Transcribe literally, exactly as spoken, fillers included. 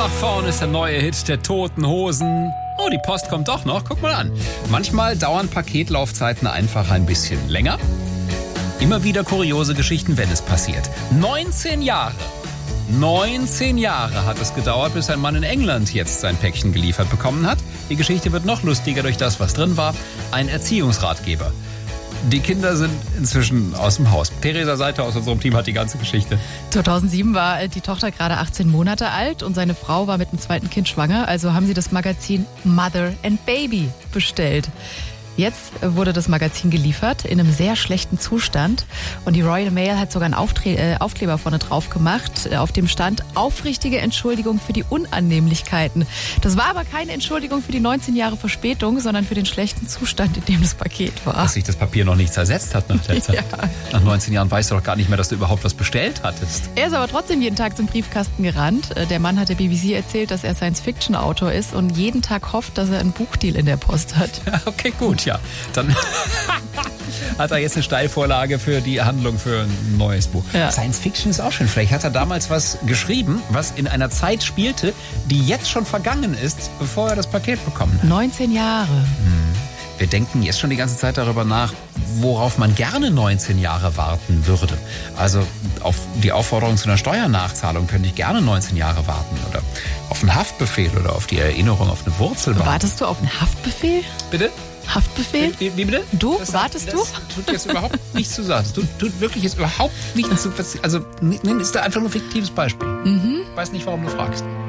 nach vorn ist der neue Hit der Toten Hosen. Oh, die Post kommt doch noch. Guck mal an. Manchmal dauern Paketlaufzeiten einfach ein bisschen länger. Immer wieder kuriose Geschichten, wenn es passiert. neunzehn Jahre. neunzehn Jahre hat es gedauert, bis ein Mann in England jetzt sein Päckchen geliefert bekommen hat. Die Geschichte wird noch lustiger durch das, was drin war. Ein Erziehungsratgeber. Die Kinder sind inzwischen aus dem Haus. Theresa Seiter aus unserem Team hat die ganze Geschichte. zweitausendsieben war die Tochter gerade achtzehn Monate alt und seine Frau war mit dem zweiten Kind schwanger. Also haben sie das Magazin Mother and Baby bestellt. Jetzt wurde das Magazin geliefert in einem sehr schlechten Zustand und die Royal Mail hat sogar einen Auftre- äh, Aufkleber vorne drauf gemacht. Auf dem stand aufrichtige Entschuldigung für die Unannehmlichkeiten. Das war aber keine Entschuldigung für die neunzehn Jahre Verspätung, sondern für den schlechten Zustand, in dem das Paket war. Dass sich das Papier noch nicht zersetzt hat nach der Zeit. Ja. Nach neunzehn Jahren weißt du doch gar nicht mehr, dass du überhaupt was bestellt hattest. Er ist aber trotzdem jeden Tag zum Briefkasten gerannt. Der Mann hat der B B C erzählt, dass er Science-Fiction-Autor ist und jeden Tag hofft, dass er einen Buchdeal in der Post hat. Okay, gut. Ja, dann hat er jetzt eine Steilvorlage für die Handlung für ein neues Buch. Ja. Science Fiction ist auch schön. Vielleicht hat er damals was geschrieben, was in einer Zeit spielte, die jetzt schon vergangen ist, bevor er das Paket bekommen hat. neunzehn Jahre. Wir denken jetzt schon die ganze Zeit darüber nach, worauf man gerne neunzehn Jahre warten würde. Also auf die Aufforderung zu einer Steuernachzahlung könnte ich gerne neunzehn Jahre warten. Oder auf einen Haftbefehl oder auf die Erinnerung auf eine Wurzelbank. Wartest du auf einen Haftbefehl? Bitte? Haftbefehl? Wie, wie bitte? Du? Das, Wartest das du? tut jetzt überhaupt nichts zu sagen. Das tut, tut wirklich jetzt überhaupt nichts zu. Also, nein, ist da einfach nur ein fiktives Beispiel. Mhm. Ich weiß nicht, warum du fragst.